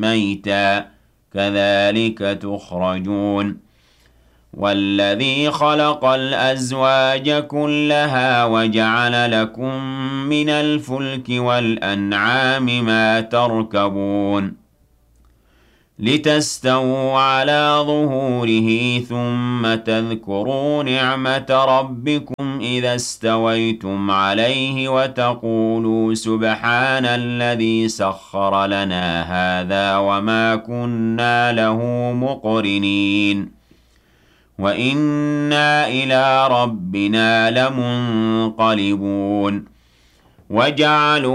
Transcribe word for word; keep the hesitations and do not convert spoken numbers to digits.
مَيْتًا كَذَلِكَ تُخْرَجُونَ وَالَّذِي خَلَقَ الْأَزْوَاجَ كُلَّهَا وَجَعَلَ لَكُم مِّنَ الْفُلْكِ وَالْأَنْعَامِ مَا تَرْكَبُونَ لِتَسْتَوُوا عَلَىٰ ظُهُورِهِ ثُمَّ تَذْكُرُوا نِعْمَةَ رَبِّكُمْ إِذَا اسْتَوَيْتُمْ عَلَيْهِ وَتَقُولُوا سُبْحَانَ الَّذِي سَخَّرَ لَنَا هَٰذَا وَمَا كُنَّا لَهُ مُقْرِنِينَ وَإِنَّا إِلَىٰ رَبِّنَا لَمُنقَلِبُونَ وَجَعَلُوا